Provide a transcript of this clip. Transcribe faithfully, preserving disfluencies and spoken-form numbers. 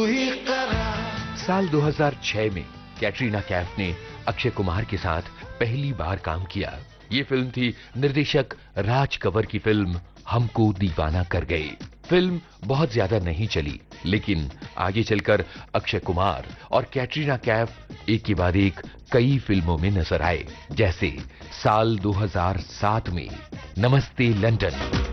ही करार। साल दो हज़ार छह में कैटरीना कैफ ने अक्षय कुमार के साथ पहली बार काम किया। ये फिल्म थी निर्देशक राज कंवर की फिल्म हमको दीवाना कर गए। फिल्म बहुत ज्यादा नहीं चली, लेकिन आगे चलकर अक्षय कुमार और कैटरीना कैफ एक के बाद एक कई फिल्मों में नजर आए, जैसे साल दो हज़ार सात में नमस्ते लंदन।